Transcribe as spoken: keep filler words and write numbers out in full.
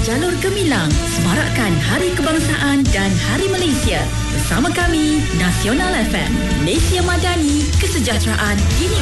Jalur Gemilang, semarakkan Hari Kebangsaan dan Hari Malaysia. Bersama kami, Nasional F M, Malaysia Madani, kesejahteraan ini